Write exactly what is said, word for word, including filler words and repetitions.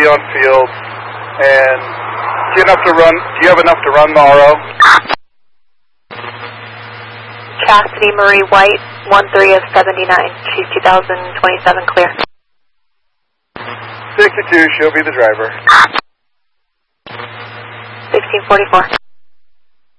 be on field, and do you, enough to run, do you have enough to run the R O? Chastity Marie White, one three of seventy-nine. She's two thousand twenty-seven clear. sixty-two, she'll be the driver. sixteen forty-four.